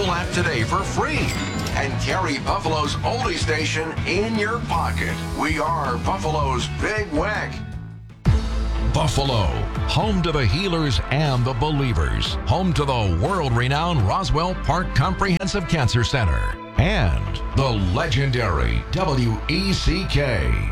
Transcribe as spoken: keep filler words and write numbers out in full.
mobile app today for free and carry Buffalo's oldie station in your pocket. We are Buffalo's Big Weck. Buffalo, home to the healers and the believers, home to the world-renowned Roswell Park Comprehensive Cancer Center, and the legendary W E C K.